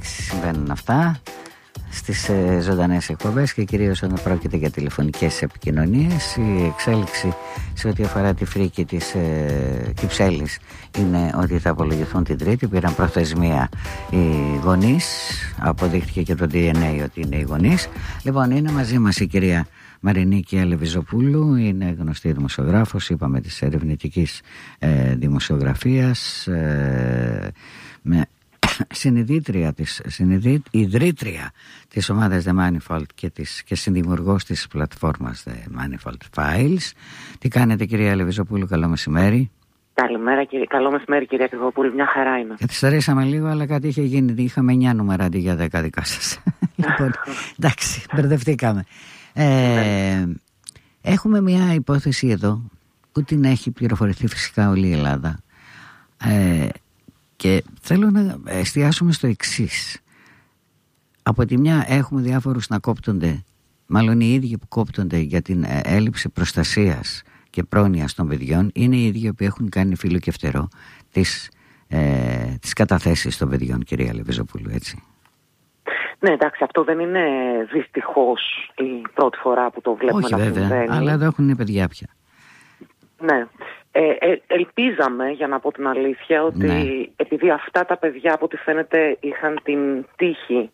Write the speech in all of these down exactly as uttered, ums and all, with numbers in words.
εντάξει, συμβαίνουν αυτά στις ε, ζωντανές εκπομπές και κυρίως όταν πρόκειται για τηλεφωνικές επικοινωνίες. Η εξέλιξη σε ό,τι αφορά τη φρίκη της ε, Κυψέλης είναι ότι θα απολογηθούν την Τρίτη. Πήραν προθεσμία οι γονείς, αποδείχτηκε και το ντι εν έι ότι είναι οι γονείς. Λοιπόν, είναι μαζί μας η κυρία Μαρινίκη Αλεβιζοπούλου, είναι γνωστή δημοσιογράφος, είπαμε, της ερευνητικής ε, δημοσιογραφίας, ε, με συνειδήτρια της, συνειδή, ιδρύτρια της ομάδας The Manifold και, της, και συνδημιουργός της πλατφόρμας The Manifold Files. Τι κάνετε, κυρία Αλεβιζοπούλου? Καλό μεσημέρι. Καλημέρα, κύριε. Καλό μεσημέρι, κυρία Κρυβοπούλου. Μια χαρά είμαι. Καθυστερήσαμε λίγο, αλλά κάτι είχε γίνει. Είχαμε εννιά νούμερα αντί για δέκα δικά σας. Λοιπόν, εντάξει, μπερδευτήκαμε. Ε, έχουμε μια υπόθεση εδώ που την έχει πληροφορηθεί φυσικά όλη η Ελλάδα. Ε, Και θέλω να εστιάσουμε στο εξής. Από τη μια έχουμε διάφορους να κόπτονται, μάλλον οι ίδιοι που κόπτονται για την έλλειψη προστασίας και πρόνοιας των παιδιών είναι οι ίδιοι που έχουν κάνει φύλλο και φτερό τις, ε, τις καταθέσεις των παιδιών, κυρία Αλεβιζοπούλου, έτσι. Ναι, εντάξει, αυτό δεν είναι δυστυχώς η πρώτη φορά που το βλέπουμε. Όχι, να βέβαια, συμβαίνει. Αλλά εδώ έχουν παιδιά πια. Ναι. Ε, ε, ελπίζαμε, για να πω την αλήθεια, ότι ναι. επειδή αυτά τα παιδιά από ό,τι φαίνεται είχαν την τύχη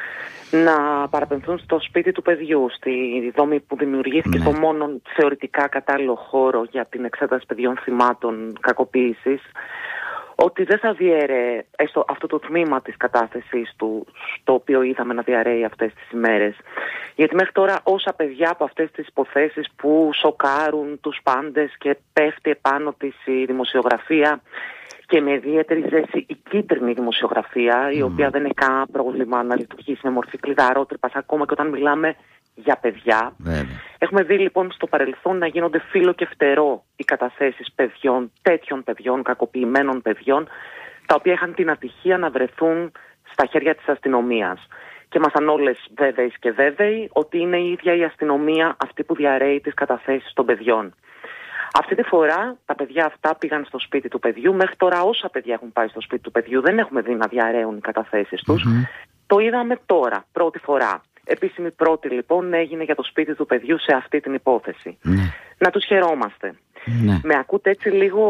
να παραπεμφθούν στο σπίτι του παιδιού, στη δομή που δημιουργήθηκε ναι. στο μόνο θεωρητικά κατάλληλο χώρο για την εξέταση παιδιών θυμάτων κακοποίησης, ότι δεν θα διέρεε έστω αυτό το τμήμα της κατάθεσης του, το οποίο είδαμε να διαρρέει αυτές τις ημέρες. Γιατί μέχρι τώρα όσα παιδιά από αυτές τις υποθέσεις που σοκάρουν τους πάντες και πέφτει επάνω της η δημοσιογραφία και με ιδιαίτερη ζέση η κίτρινη δημοσιογραφία, mm. η οποία δεν έχει κανένα πρόβλημα να λειτουργήσει με μορφή κλειδαρότρυπας ακόμα και όταν μιλάμε για παιδιά. Βέβαια. Έχουμε δει λοιπόν στο παρελθόν να γίνονται φύλλο και φτερό οι καταθέσεις παιδιών, τέτοιων παιδιών, κακοποιημένων παιδιών, τα οποία είχαν την ατυχία να βρεθούν στα χέρια της αστυνομίας. Και ήμασταν όλες βέβαιες και βέβαιοι ότι είναι η ίδια η αστυνομία αυτή που διαρρέει τις καταθέσεις των παιδιών. Αυτή τη φορά τα παιδιά αυτά πήγαν στο σπίτι του παιδιού. Μέχρι τώρα όσα παιδιά έχουν πάει στο σπίτι του παιδιού δεν έχουμε δει να διαρρέουν οι καταθέσεις τους. Mm-hmm. Το είδαμε τώρα, πρώτη φορά. Επίσημη πρώτη λοιπόν έγινε για το σπίτι του παιδιού σε αυτή την υπόθεση. Ναι. Να τους χαιρόμαστε. Ναι. Με ακούτε έτσι λίγο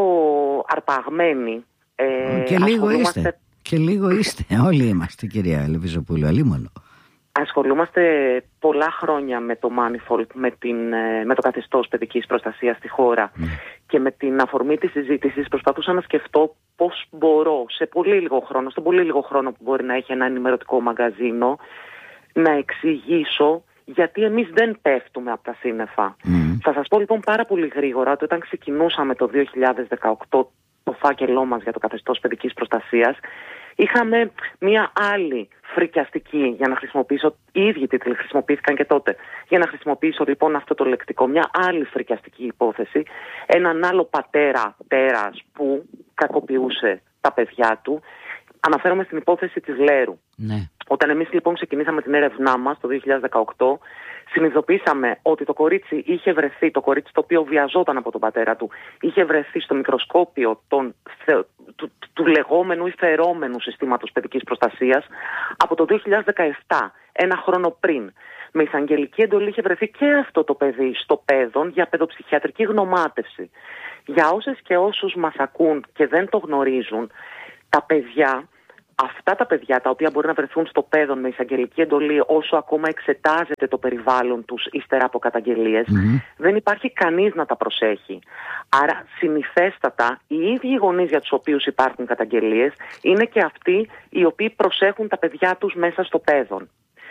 αρπαγμένοι. Ε, και λίγο είστε. Και λίγο είστε. Όλοι είμαστε, κυρία Αλεβιζοπούλου, αλίμονο. Ασχολούμαστε πολλά χρόνια με το Manifold, με, την, με το καθεστώς παιδικής προστασίας στη χώρα. Mm. Και με την αφορμή της συζήτησης προσπαθούσα να σκεφτώ πώς μπορώ σε πολύ λίγο χρόνο, στον πολύ λίγο χρόνο που μπορεί να έχει ένα ενημερωτικό μαγκαζίνο, να εξηγήσω γιατί εμείς δεν πέφτουμε από τα σύννεφα. Mm. Θα σας πω λοιπόν πάρα πολύ γρήγορα ότι όταν ξεκινούσαμε το δύο χιλιάδες δεκαοκτώ το φάκελό μας για το καθεστώς παιδικής προστασίας, είχαμε μία άλλη φρικιαστική, για να χρησιμοποιήσω, οι ίδιοι τίτλοι χρησιμοποιήθηκαν και τότε, για να χρησιμοποιήσω λοιπόν αυτό το λεκτικό, μια άλλη φρικιαστική υπόθεση, έναν άλλο πατέρα, τέρας που κακοποιούσε τα παιδιά του. Αναφέρομαι στην υπόθεση της Λέρου. Ναι. Όταν εμείς λοιπόν ξεκινήσαμε την έρευνά μας το δύο χιλιάδες δεκαοκτώ, συνειδητοποίησαμε ότι το κορίτσι είχε βρεθεί, το κορίτσι το οποίο βιαζόταν από τον πατέρα του, είχε βρεθεί στο μικροσκόπιο των, του, του λεγόμενου ή φερόμενου συστήματος παιδικής προστασίας από το δύο χιλιάδες δεκαεπτά, ένα χρόνο πριν. Με εισαγγελική εντολή είχε βρεθεί και αυτό το παιδί στο παιδόν για παιδοψυχιατρική γνωμάτευση. Για όσες και όσους μας ακούν και δεν το γνωρίζουν, τα παιδιά, αυτά τα παιδιά τα οποία μπορεί να βρεθούν στο παιδόν με εισαγγελική εντολή όσο ακόμα εξετάζεται το περιβάλλον τους ύστερα από καταγγελίες, mm-hmm. δεν υπάρχει κανείς να τα προσέχει. Άρα συνηθέστατα οι ίδιοι γονείς για τους οποίους υπάρχουν καταγγελίες είναι και αυτοί οι οποίοι προσέχουν τα παιδιά τους μέσα στο παιδόν.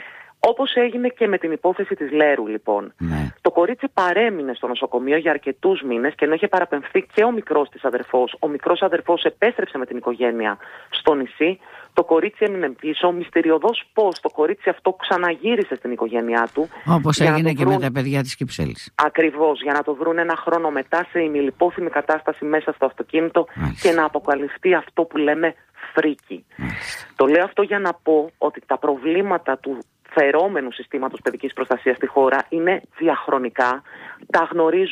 Όπως έγινε και με την υπόθεση της Λέρου λοιπόν. Ναι. Το κορίτσι παρέμεινε στο νοσοκομείο για αρκετούς μήνες και ενώ είχε παραπεμφθεί και ο μικρός της αδερφός, ο μικρός αδερφός επέστρεψε με την οικογένεια στο νησί, το κορίτσι έμεινε πίσω, μυστηριωδώς πώς το κορίτσι αυτό ξαναγύρισε στην οικογένειά του. Όπως έγινε και βρουν... με τα παιδιά της Κυψέλης. Ακριβώς, για να το βρουν ένα χρόνο μετά σε ημιλιπόθυμη κατάσταση μέσα στο αυτοκίνητο. Μάλιστα. Και να αποκαλυφθεί αυτό που λέμε φρίκι. Μάλιστα. Το λέω αυτό για να πω ότι τα προβλήματα του φερόμενου συστήματος παιδικής προστασίας στη χώρα είναι διαχρονικά, τα γνωρίζουν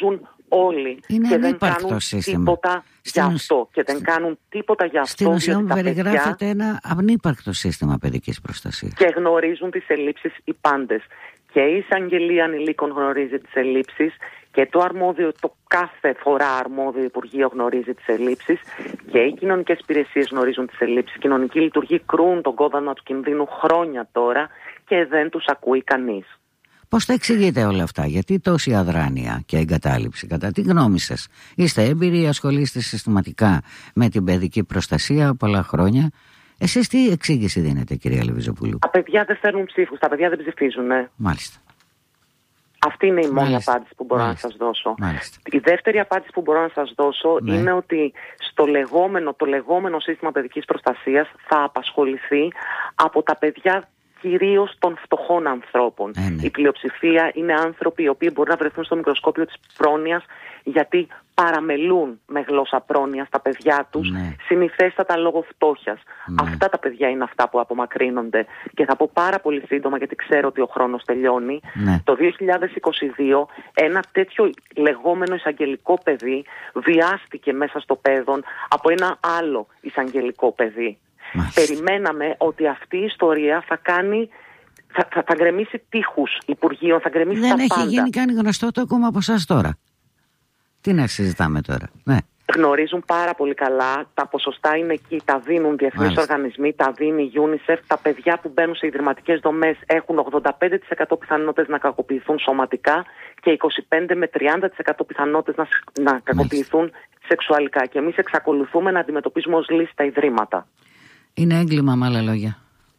όλοι. Είναι και δεν κάνουν σύστημα. τίποτα Στην... για αυτό. Και δεν κάνουν τίποτα για αυτό. Στην ουσία μου περιγράφεται παιδιά... ένα ανύπαρκτο σύστημα παιδικής προστασίας. Και γνωρίζουν τις ελλείψεις οι πάντες. Και η εισαγγελία ανηλίκων γνωρίζει τις ελλείψεις και το αρμόδιο, το κάθε φορά αρμόδιο Υπουργείο γνωρίζει τις ελλείψεις και οι κοινωνικές υπηρεσίες γνωρίζουν τις ελλείψεις. Οι κοινωνικοί λειτουργοί κρούν τον κόδωνα του κινδύνου χρόνια τώρα και δεν τους ακούει κανείς. Πώς τα εξηγείτε όλα αυτά, γιατί τόση αδράνεια και εγκατάλειψη, κατά τη γνώμη σας? Είστε έμπειροι, ασχολείστε συστηματικά με την παιδική προστασία πολλά χρόνια. Εσείς τι εξήγηση δίνετε, κυρία Λεβιζοπούλου? Τα παιδιά δεν φέρνουν ψήφους, τα παιδιά δεν ψηφίζουν, ναι. Μάλιστα. Αυτή είναι η μόνη Μάλιστα. απάντηση που μπορώ Μάλιστα. να σας δώσω. Μάλιστα. Η δεύτερη απάντηση που μπορώ να σας δώσω ναι. είναι ότι στο λεγόμενο, το λεγόμενο σύστημα παιδικής προστασίας θα απασχοληθεί από τα παιδιά κυρίως των φτωχών ανθρώπων. Ε, ναι. Η πλειοψηφία είναι άνθρωποι οι οποίοι μπορούν να βρεθούν στο μικροσκόπιο της πρόνοιας γιατί παραμελούν με γλώσσα πρόνοια στα παιδιά τους, ναι. συνηθέστατα λόγω φτώχειας. Ναι. Αυτά τα παιδιά είναι αυτά που απομακρύνονται. Και θα πω πάρα πολύ σύντομα, γιατί ξέρω ότι ο χρόνος τελειώνει. Ναι. Το δύο χιλιάδες είκοσι δύο ένα τέτοιο λεγόμενο εισαγγελικό παιδί βιάστηκε μέσα στο παιδόν από ένα άλλο εισαγγελικό παιδί. Μάλιστα. Περιμέναμε ότι αυτή η ιστορία θα κάνει, θα, θα, θα γκρεμίσει τείχους Υπουργείων, θα γκρεμίσει Δεν τα έχει πάντα. γίνει καν γνωστό το ακόμα από εσάς τώρα. Τι να συζητάμε τώρα, ναι. Γνωρίζουν πάρα πολύ καλά, τα ποσοστά είναι εκεί, τα δίνουν διεθνείς Μάλιστα. οργανισμοί, τα δίνει η UNICEF. Τα παιδιά που μπαίνουν σε ιδρυματικές δομές έχουν ογδόντα πέντε τοις εκατό πιθανότητες να κακοποιηθούν σωματικά και είκοσι πέντε με τριάντα τοις εκατό πιθανότητες να, να κακοποιηθούν σεξουαλικά. Και εμείς εξακολουθούμε να αντιμετωπίζουμε ως λύση τα ιδρύματα. Είναι έγκλημα, με άλλα λόγια,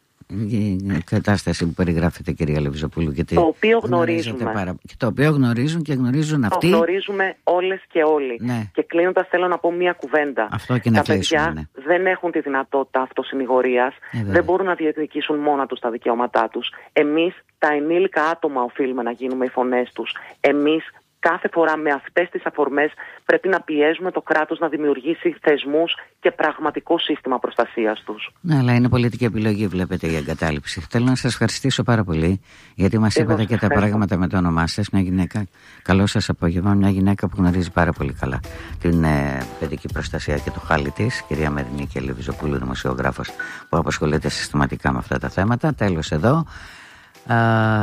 η κατάσταση που περιγράφεται, κυρία Λεβιζοπούλου. Και το οποίο γνωρίζουμε. Πάρα... Και το οποίο γνωρίζουν και γνωρίζουν αυτοί. Το γνωρίζουμε όλες και όλοι. Ναι. Και κλείνοντας θέλω να πω μία κουβέντα. Αυτό και να τα κλείσουμε, παιδιά ναι. δεν έχουν τη δυνατότητα αυτοσυνηγορίας. Ε, δεν μπορούν να διεκδικήσουν μόνα τους τα δικαιώματά τους. Εμείς τα ενήλικα άτομα οφείλουμε να γίνουμε οι φωνές τους. Εμείς κάθε φορά με αυτές τις αφορμές πρέπει να πιέζουμε το κράτος να δημιουργήσει θεσμούς και πραγματικό σύστημα προστασίας τους. Ναι, αλλά είναι πολιτική επιλογή, βλέπετε, η εγκατάλειψη. Θέλω να σας ευχαριστήσω πάρα πολύ, γιατί μας Εγώ είπατε και τα πράγματα με το όνομά σας. Μια γυναίκα, καλό σας απόγευμα, μια γυναίκα που γνωρίζει πάρα πολύ καλά την ε, παιδική προστασία και το χάλι της, κυρία Μερινίκη Λεβιζοπούλου, δημοσιογράφος που απασχολείται συστηματικά με αυτά τα θέματα. Τέλος εδώ. Α,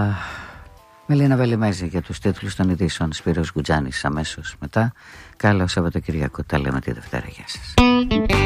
Μελίνα Βελιμέζη για τους τίτλους των ειδήσεων, Σπύρος Γκουτζάνης αμέσως μετά. Καλό Σαββατοκυριακό, τα λέμε τη Δευτέρα, γεια σας.